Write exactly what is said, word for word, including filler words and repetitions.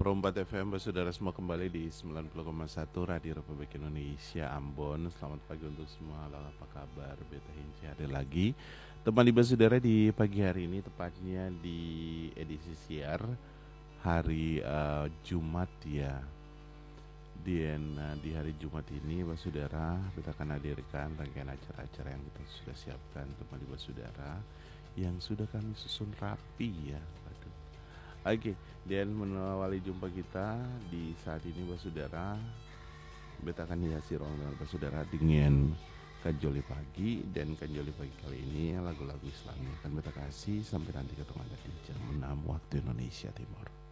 Perempat F M, saudara semua kembali di sembilan puluh koma satu Radio Republik Indonesia Ambon. Selamat pagi untuk semua, halo apa kabar? Beta Hinci hadir lagi teman ibu saudara di pagi hari ini, tepatnya di edisi siar hari uh, Jumat ya. Dan uh, di hari Jumat ini Bapak Saudara, kita akan hadirkan rangkaian acara-acara yang kita sudah siapkan teman ibu saudara yang sudah kami susun rapi ya. Aduh. Oke, dan mengawali jumpa kita di saat ini Bapak Saudara, beta akan hiasi ruang dengan Bapak Saudara dengan Kanjoli Pagi. Dan Kanjoli Pagi kali ini lagu-lagu Islami akan beta kasih sampai nanti ketemu di jam enam waktu Indonesia Timur.